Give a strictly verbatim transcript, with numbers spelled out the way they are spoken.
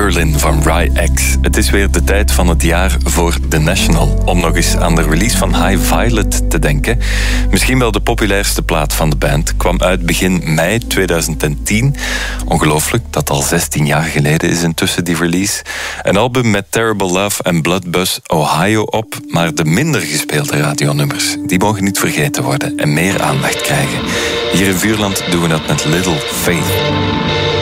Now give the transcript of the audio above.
Berlin van Rye-X. Het is weer de tijd van het jaar voor The National, om nog eens aan de release van High Violet te denken. Misschien wel de populairste plaat van de band, kwam uit begin mei tweeduizend tien. Ongelooflijk, dat al zestien jaar geleden is intussen die release. Een album met Terrible Love en Bloodbuzz Ohio op, maar de minder gespeelde radionummers, die mogen niet vergeten worden en meer aandacht krijgen. Hier in Vuurland doen we dat met Little Faith.